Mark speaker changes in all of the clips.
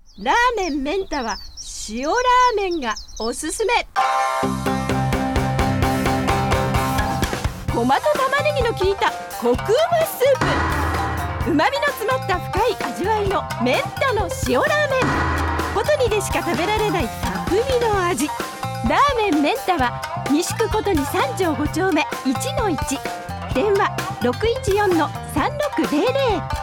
Speaker 1: ラーメンメンタは塩ラーメンがおすすめ。ごまと玉ねぎの効いたコクうまスープ、うまみの詰まった深い味わいのメンタの塩ラーメン。コトニでしか食べられない匠の味。ラーメンメンタは西区コトニ3条5丁目 1-1、 電話 614-3600。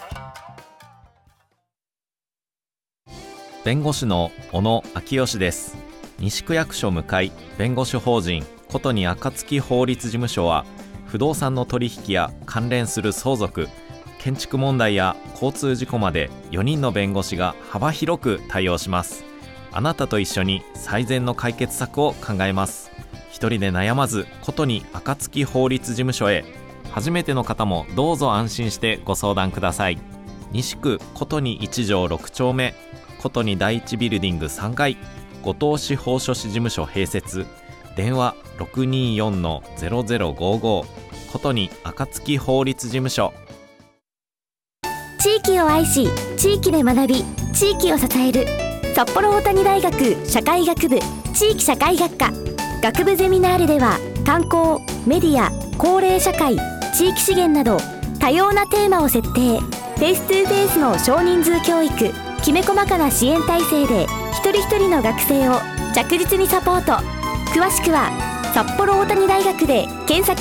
Speaker 2: 弁護士の小野昭義です。西区役所向かい弁護士法人コトニ暁法律事務所は、不動産の取引や関連する相続、建築問題や交通事故まで4人の弁護士が幅広く対応します。あなたと一緒に最善の解決策を考えます。一人で悩まずコトニ暁法律事務所へ。初めての方もどうぞ安心してご相談ください。西区コトニ1条6丁目、コトニ第一ビルディング3階、後藤司法書士事務所併設、電話 624-0055、 コトニ暁法律事務所。
Speaker 3: 地域を愛し、地域で学び、地域を支える札幌大谷大学社会学部地域社会学科学部ゼミナールでは、観光、メディア、高齢社会、地域資源など多様なテーマを設定。フェイス2フェイスの少人数教育、きめ細かな支援体制で一人一人の学生を着実にサポート。詳しくは札幌大谷大学で検索。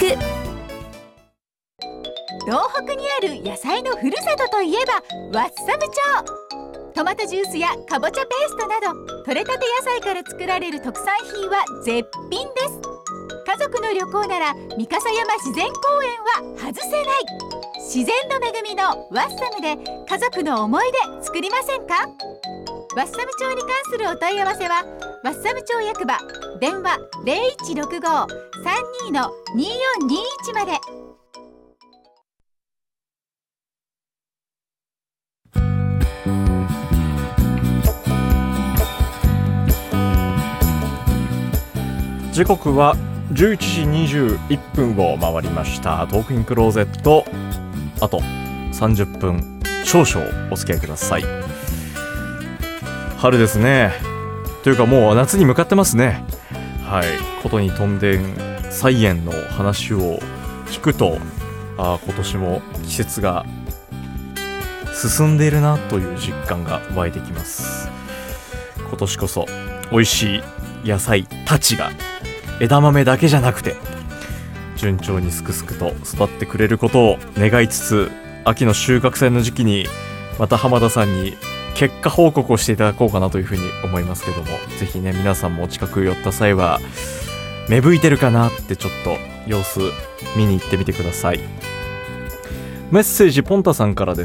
Speaker 1: 東北にある野菜のふるさとといえばワッサム町。トマトジュースやかぼちゃペーストなど、採れたて野菜から作られる特産品は絶品です。家族の旅行なら三笠山自然公園は外せない。自然の恵みのワッサムで家族の思い出作りませんか？ワッサム町に関するお問い合わせはワッサム町役場、電話 0165-32-2421 まで。
Speaker 4: 時刻は11時21分を回りました。トークインクローゼット、あと30分少々お付き合いください。春ですね。というかもう夏に向かってますね。はい。ことにとんでん菜園の話を聞くと、今年も季節が進んでいるなという実感が湧いてきます。今年こそ美味しい野菜たちが枝豆だけじゃなくて順調にすくすくと育ってくれることを願いつつ、秋の収穫祭の時期にまた浜田さんに結果報告をしていただこうかなというふうに思いますけども、ぜひね皆さんもお近く寄った際は芽吹いてるかなってちょっと様子見に行ってみてください。メッセージポンタさんからです。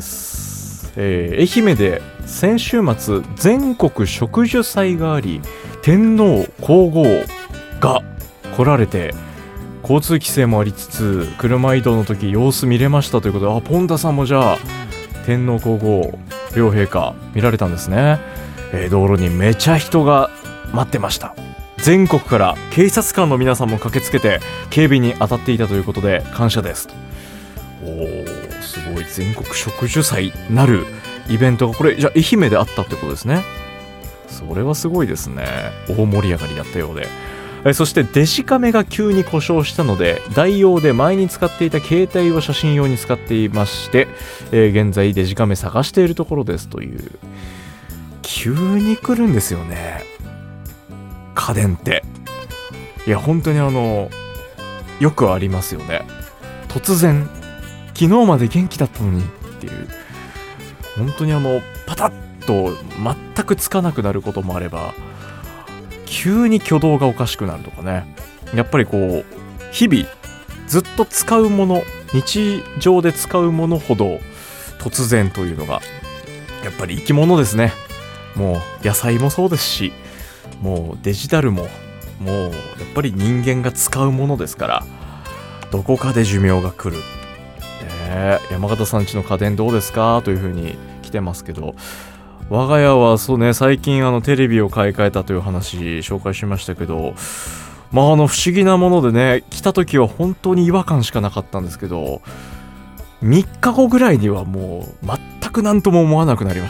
Speaker 4: 愛媛で先週末全国植樹祭があり、天皇皇后が来られて交通規制もありつつ車移動の時様子見れましたということで、ポンタさんもじゃあ天皇皇后両陛下見られたんですね。道路にめちゃ人が待ってました。全国から警察官の皆さんも駆けつけて警備に当たっていたということで感謝ですと。すごい。全国植樹祭なるイベントがこれじゃあ愛媛であったってことですね。それはすごいですね。大盛り上がりだったようで、そしてデジカメが急に故障したので代用で前に使っていた携帯を写真用に使っていまして、現在デジカメ探しているところですという。急に来るんですよね、家電って。いや本当によくありますよね。突然昨日まで元気だったのにっていう、本当にパタッと全くつかなくなることもあれば、急に挙動がおかしくなるとかね。やっぱりこう日々ずっと使うもの、日常で使うものほど突然というのがやっぱり生き物ですね。もう野菜もそうですし、もうデジタルももうやっぱり人間が使うものですから、どこかで寿命が来る。山形さんちの家電どうですかというふうに来てますけど、我が家はそうね、最近テレビを買い替えたという話紹介しましたけど、不思議なものでね、来た時は本当に違和感しかなかったんですけど、3日後ぐらいにはもう全く何とも思わなくなりました。